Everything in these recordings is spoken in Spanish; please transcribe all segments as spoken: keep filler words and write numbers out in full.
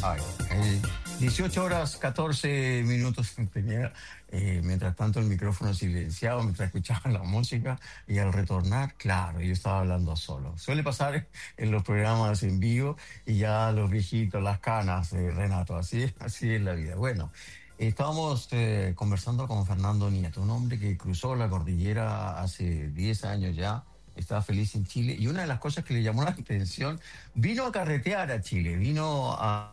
Ay, eh, dieciocho horas, catorce minutos tenía, eh, mientras tanto el micrófono silenciado, mientras escuchaba la música y al retornar, claro, yo estaba hablando solo. Suele pasar en los programas en vivo y ya los viejitos, las canas, eh, Renato, así, así es la vida. Bueno, estábamos eh, conversando con Fernando Nieto, un hombre que cruzó la cordillera hace diez años ya. Estaba feliz en Chile y una de las cosas que le llamó la atención, vino a carretear a Chile, vino a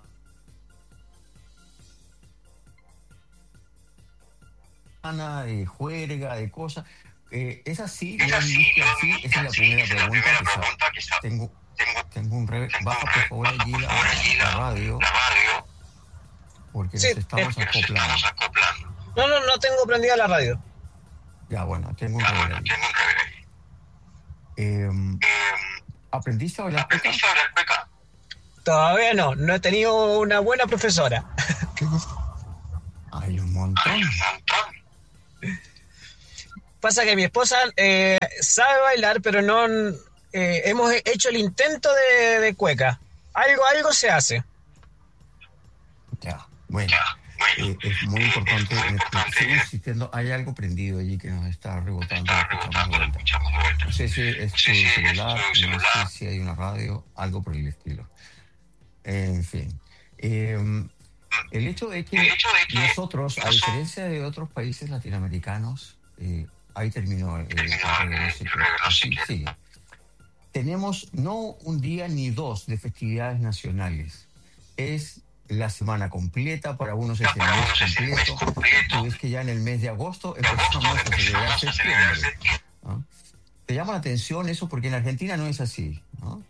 de juerga, de cosas. Eh, ¿Es así? ¿Lo han visto así? Esa es la primera pregunta. Que sa- tengo, tengo un re... Baja por favor allí la, la radio, porque Sí, nos estamos eh, acoplando. No, no, no tengo prendida la radio. Ya, bueno, tengo un rever ahí. Eh, ¿Aprendiste a bailar cueca? Todavía no, no he tenido una buena profesora. Hay un montón. Pasa que mi esposa eh, sabe bailar, pero no eh, hemos hecho el intento de, de cueca. Algo, algo se hace. Ya, bueno. Eh, es muy importante. eh, Sigo insistiendo, hay algo prendido allí que nos está rebotando. Lo escuchamos de vuelta. No sé si es tu celular, no sé si hay una radio, algo por el estilo. En fin. Eh, el hecho de que nosotros, a diferencia de otros países latinoamericanos, eh, ahí terminó el sí, sí. Tenemos no un día ni dos de festividades nacionales. Es la semana completa, para unos es el mes completo. Tú ves que ya en el mes de agosto empezamos a celebrar septiembre, ¿no? ¿Te llama la atención eso? Porque en Argentina no es así, ¿no?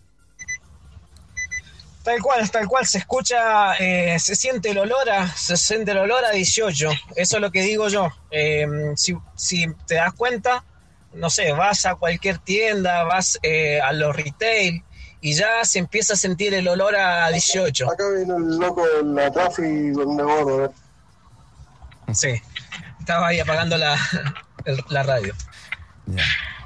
Tal cual, tal cual, se escucha, eh, se siente el olor a, se siente el olor a dieciocho, eso es lo que digo yo. Eh, si, si te das cuenta, no sé, vas a cualquier tienda, vas eh, a los retail y ya se empieza a sentir el olor a dieciocho. Acá viene el loco en la traffic con una gorra. Sí, estaba ahí apagando la, el, la radio. Ya.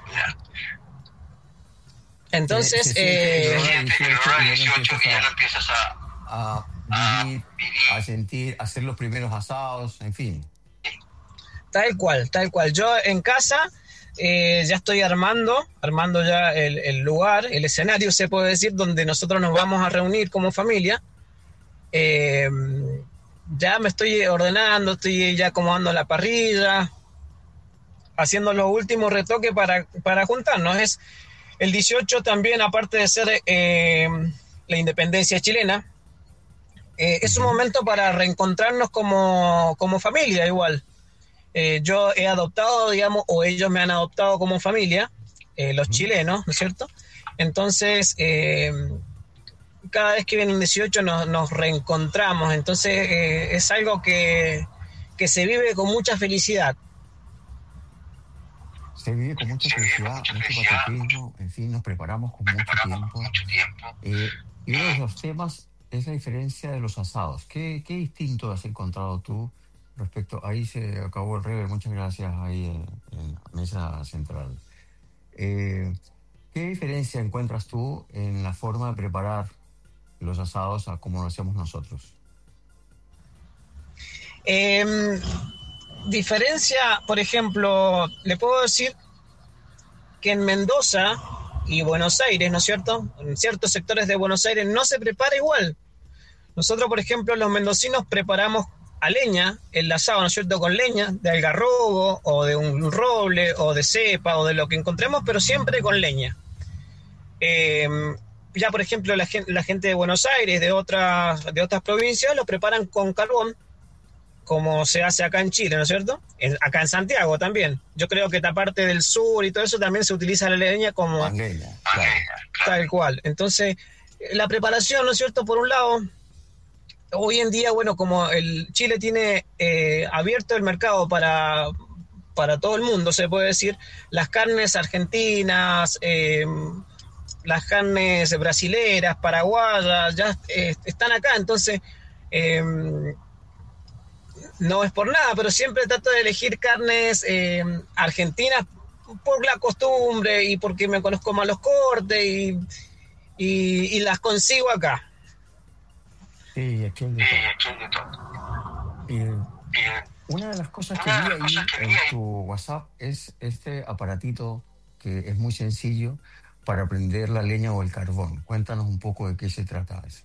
Entonces, Se- se eh, siente que el olor a dieciocho y ya lo empiezas a, a vivir, a sentir, a hacer los primeros asados, en fin. tal cual, tal cual. Yo en casa eh, ya estoy armando, armando ya el, el lugar, el escenario, se puede decir, donde nosotros nos vamos a reunir como familia. Eh, ya me estoy ordenando, estoy ya acomodando la parrilla, haciendo los últimos retoques para, para juntarnos. Es el dieciocho también, aparte de ser eh, la independencia chilena, eh, es un momento para reencontrarnos como, como familia igual. Eh, yo he adoptado, digamos, o ellos me han adoptado como familia, eh, los chilenos, ¿no es cierto? Entonces, eh, cada vez que viene el dieciocho nos, nos reencontramos, entonces eh, es algo que, que se vive con mucha felicidad. Se vive con mucha felicidad, mucho patriotismo, en fin, nos preparamos con mucho tiempo. Eh, y uno de los temas es la diferencia de los asados. ¿Qué, qué distinto has encontrado tú respecto? Ahí se acabó el rever, muchas gracias, ahí en, en la mesa central. Eh, ¿Qué diferencia encuentras tú en la forma de preparar los asados a como lo hacemos nosotros? Eh, diferencia, por ejemplo, le puedo decir que en Mendoza y Buenos Aires, ¿no es cierto? En ciertos sectores de Buenos Aires no se prepara igual. Nosotros, por ejemplo, los mendocinos preparamos a leña el asado, ¿no es cierto? Con leña de algarrobo o de un roble o de cepa o de lo que encontremos, pero siempre con leña. Eh, ya, por ejemplo, la gente, la gente de Buenos Aires, de otras, de otras provincias, lo preparan con carbón, como se hace acá en Chile, ¿no es cierto? En, acá en Santiago también. Yo creo que esta parte del sur y todo eso también se utiliza la leña como... Con leña, claro. Tal cual. Entonces, la preparación, ¿no es cierto? Por un lado, hoy en día, bueno, como el Chile tiene eh, abierto el mercado para, para todo el mundo, se puede decir, las carnes argentinas, eh, las carnes brasileras, paraguayas, ya eh, están acá, entonces... Eh, no es por nada, pero siempre trato de elegir carnes eh, argentinas por la costumbre y porque me conozco más los cortes y, y, y las consigo acá. Sí, aquí hay de todo. Eh, una de las cosas que vi ahí en tu WhatsApp es este aparatito que es muy sencillo para prender la leña o el carbón. Cuéntanos un poco de qué se trata eso.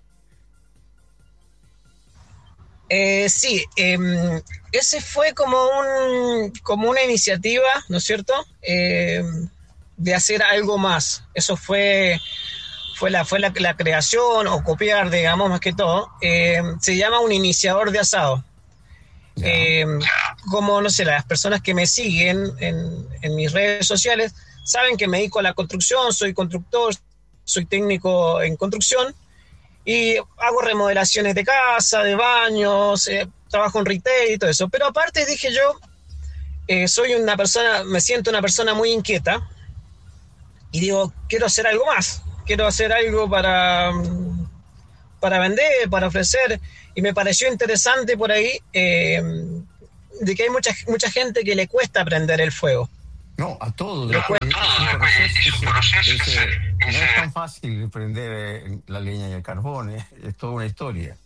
Eh, sí, eh, ese fue como un como una iniciativa, ¿no es cierto? Eh, de hacer algo más. Eso fue fue la fue la, la creación o copiar, digamos, más que todo. Eh, se llama un iniciador de asado. Eh, como, no sé, las personas que me siguen en, en mis redes sociales saben que me dedico a la construcción, soy constructor, soy técnico en construcción. Y hago remodelaciones de casa, de baños, eh, trabajo en retail y todo eso. Pero aparte dije yo, eh, soy una persona, me siento una persona muy inquieta y digo, quiero hacer algo más. Quiero hacer algo para, para vender, para ofrecer. Y me pareció interesante por ahí eh, de que hay mucha, mucha gente que le cuesta prender el fuego. No, a todos. Es, es, es, es, es, no es tan fácil prender la leña y el carbón, es, es toda una historia.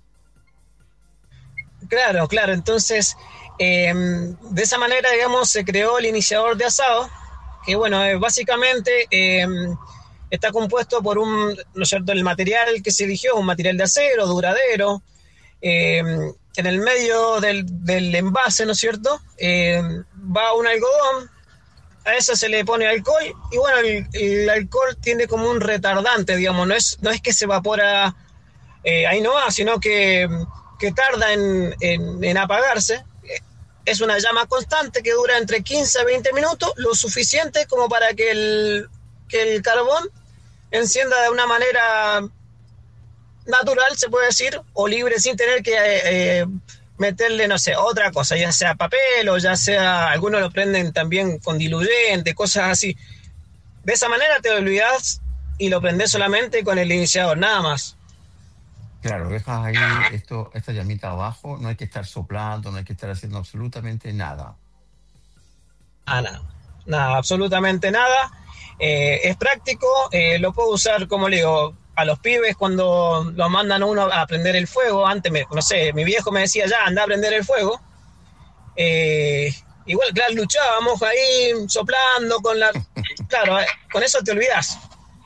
Claro, claro. Entonces, eh, de esa manera, digamos, se creó el iniciador de asado, que, bueno, eh, básicamente eh, está compuesto por un, ¿no es cierto?, el material que se eligió, un material de acero, duradero. Eh, en el medio del, del envase, ¿no es cierto?, eh, va un algodón. A eso se le pone alcohol y bueno, el, el alcohol tiene como un retardante, digamos, no es, no es que se evapora eh, ahí no va, sino que, que tarda en, en, en apagarse. Es una llama constante que dura entre quince a veinte minutos, lo suficiente como para que el, que el carbón encienda de una manera natural, se puede decir, o libre, sin tener que eh, meterle, no sé, otra cosa, ya sea papel o ya sea, algunos lo prenden también con diluyente, cosas así. De esa manera te olvidas y lo prendes solamente con el iniciador, nada más. Claro, dejas ahí esto, esta llamita abajo, no hay que estar soplando, no hay que estar haciendo absolutamente nada. Ah, nada, nada, absolutamente nada. Eh, es práctico, eh, lo puedo usar, como le digo, a los pibes cuando los mandan a uno a prender el fuego. Antes, me, no sé, mi viejo me decía, ya, anda a prender el fuego. Eh, igual, claro, luchábamos ahí soplando con la... Claro, eh, con eso te olvidas.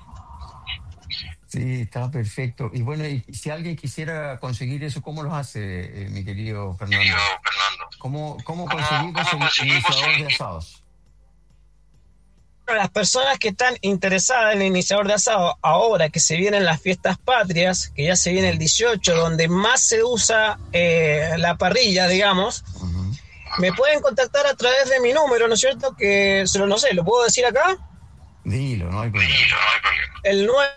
Sí, está perfecto. Y bueno, y si alguien quisiera conseguir eso, ¿cómo lo hace, eh, mi querido Fernando? Querido Fernando. ¿Cómo, cómo conseguimos el iniciador de asados? Las personas que están interesadas en el iniciador de asado, ahora que se vienen las fiestas patrias, que ya se viene el dieciocho, donde más se usa eh, la parrilla, digamos, uh-huh. me pueden contactar a través de mi número, ¿no es cierto? Que, no sé, ¿lo puedo decir acá? Dilo, no hay problema. Dilo, no hay problema. El nueve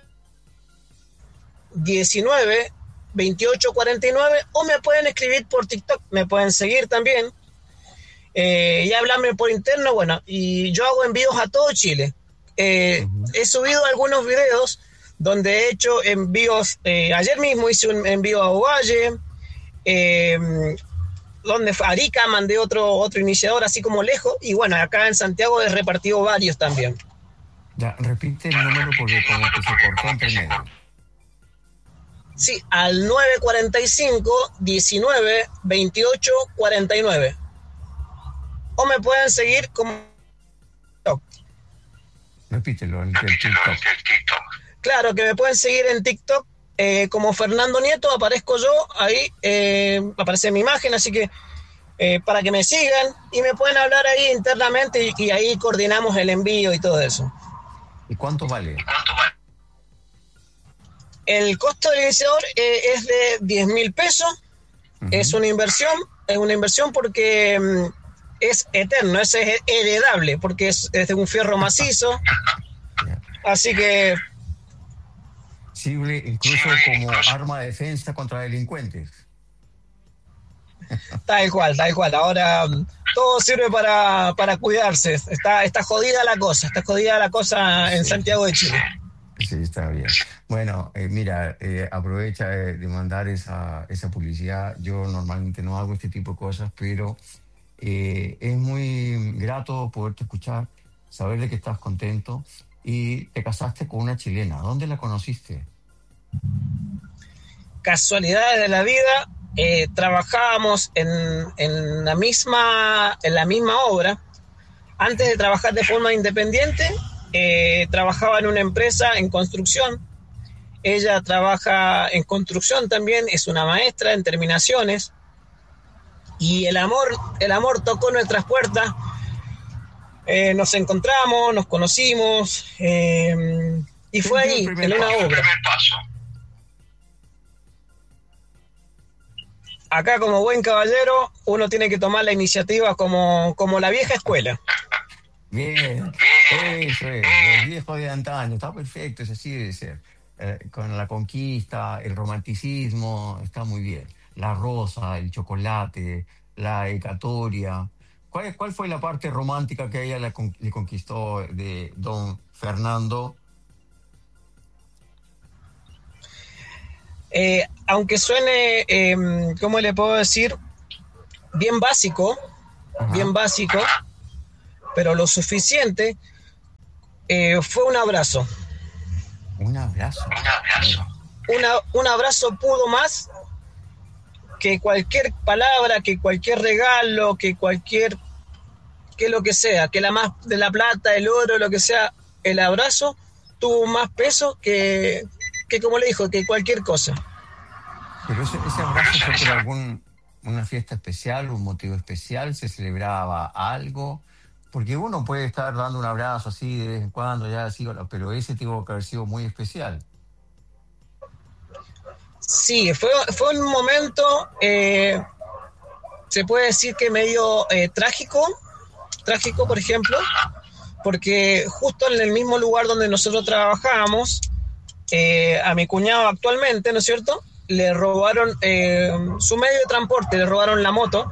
diecinueve veintiocho cuarenta y nueve, o me pueden escribir por TikTok, me pueden seguir también. Eh, y hablarme por interno, bueno, y yo hago envíos a todo Chile. Eh, uh-huh. He subido algunos videos donde he hecho envíos, eh, ayer mismo hice un envío a Ovalle, eh, donde fue Arica, mandé otro, otro iniciador así como lejos, y bueno, acá en Santiago he repartido varios también. Ya, repite el número porque como que se cortó entre medio. Sí, al nueve cuarenta y cinco diecinueve veintiocho cuarenta y nueve. O me pueden seguir como TikTok. Repítelo, el, el TikTok. Claro, que me pueden seguir en TikTok eh, como Fernando Nieto, aparezco yo, ahí eh, aparece mi imagen, así que eh, para que me sigan y me pueden hablar ahí internamente y, y ahí coordinamos el envío y todo eso. ¿Y cuánto vale? El costo del iniciador eh, es de diez mil pesos, uh-huh. es una inversión, es una inversión porque... Um, es eterno, es heredable, porque es, es de un fierro macizo. Así que... Sirve incluso como arma de defensa contra delincuentes. Tal cual, tal cual. Ahora todo sirve para, para cuidarse. Está, está jodida la cosa, está jodida la cosa en sí. Santiago de Chile. Sí, está bien. Bueno, eh, mira, eh, aprovecha de, de mandar esa, esa publicidad. Yo normalmente no hago este tipo de cosas, pero... Eh, es muy grato poderte escuchar, saber de que estás contento y te casaste con una chilena. ¿Dónde la conociste? casualidades de la vida, eh, trabajábamos en, en, la misma, en la misma obra. Antes de trabajar de forma independiente, eh, trabajaba en una empresa en construcción. Ella trabaja en construcción también, es una maestra en terminaciones. Y el amor, el amor tocó nuestras puertas. Eh, nos encontramos, nos conocimos, eh, y fue ahí, en una obra. Acá, como buen caballero, uno tiene que tomar la iniciativa como, como la vieja escuela. Bien, eso es, los viejos de antaño, está perfecto, es así debe ser. Eh, con la conquista, el romanticismo, está muy bien. La rosa, el chocolate, la dedicatoria. ¿Cuál, ¿Cuál fue la parte romántica que ella le, le conquistó de don Fernando? Eh, aunque suene, eh, ¿cómo le puedo decir? Bien básico, Ajá. bien básico, pero lo suficiente, eh, fue un abrazo. Un abrazo. Un abrazo. Una, un abrazo pudo más que cualquier palabra, que cualquier regalo, que cualquier, que lo que sea, que la más de la plata, el oro, lo que sea, el abrazo tuvo más peso que, que como le dijo, que cualquier cosa. Pero ese, ese abrazo fue por algún, una fiesta especial, un motivo especial, se celebraba algo, porque uno puede estar dando un abrazo así de vez en cuando, ya así, pero ese tuvo que haber sido muy especial. Sí, fue, fue un momento, eh, se puede decir que medio eh, trágico, trágico por ejemplo, porque justo en el mismo lugar donde nosotros trabajábamos, eh, a mi cuñado actualmente, ¿no es cierto?, le robaron eh, su medio de transporte, le robaron la moto,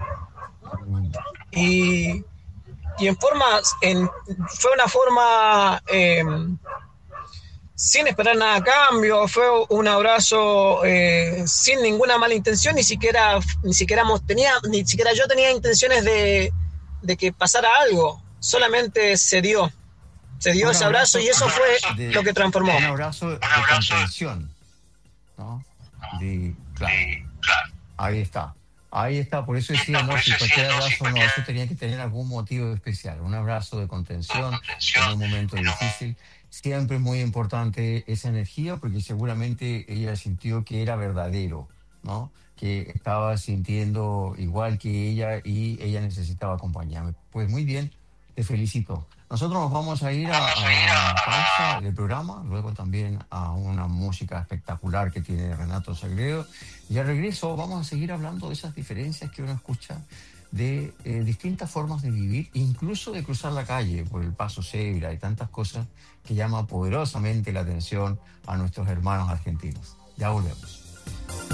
y, y en forma, en, fue una forma... Eh, sin esperar nada a cambio, fue un abrazo eh, sin ninguna mala intención, ni siquiera, ni siquiera tenía, ni siquiera yo tenía intenciones de, de que pasara algo, solamente se dio, se dio un ese abrazo, abrazo y eso fue de, lo que transformó. Un abrazo de comprensión, ¿no? De, claro, ahí está, ahí está, por eso decía, no, si cualquier abrazo, no, eso tenía que tener algún motivo especial, un abrazo de contención en un momento difícil. Siempre es muy importante esa energía porque seguramente ella sintió que era verdadero, ¿no? Que estaba sintiendo igual que ella y ella necesitaba acompañarme. Pues muy bien, te felicito. Nosotros nos vamos a ir a, a la pausa del programa, luego también a una música espectacular que tiene Renato Sagredo. Y al regreso vamos a seguir hablando de esas diferencias que uno escucha de eh, distintas formas de vivir, incluso de cruzar la calle por el paso cebra y tantas cosas que llaman poderosamente la atención a nuestros hermanos argentinos. Ya volvemos.